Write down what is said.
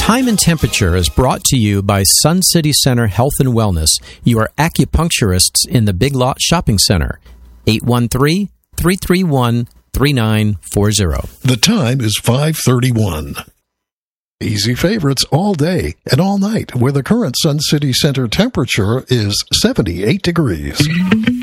Time and Temperature is brought to you by Sun City Center Health and Wellness, your acupuncturists in the Big Lot Shopping Center. 813-331-3940. The time is 5:31. Easy favorites all day and all night, where the current Sun City Center temperature is 78 degrees.